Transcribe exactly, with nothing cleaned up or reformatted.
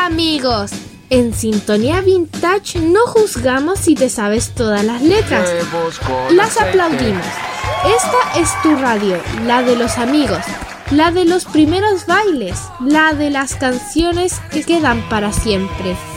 Amigos, en Sintonía Vintage no juzgamos si te sabes todas las letras, las aplaudimos. Esta es tu radio, la de los amigos, la de los primeros bailes, la de las canciones que quedan para siempre.